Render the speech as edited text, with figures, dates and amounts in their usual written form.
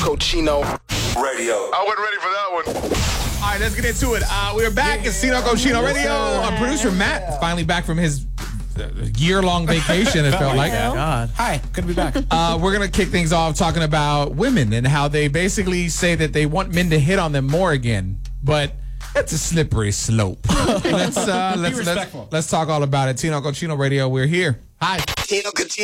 Cochino Radio. I wasn't ready for that one. All right, let's get into it. We're back at Tino Cochino Radio. Our producer Matt finally back from his year-long vacation, it felt like. God. Hi, good to be back. We're going to kick things off talking about women and how they basically say that they want men to hit on them more again. But that's a slippery slope. Let's talk all about it. Tino Cochino Radio, we're here. Hi. Tino Cochino.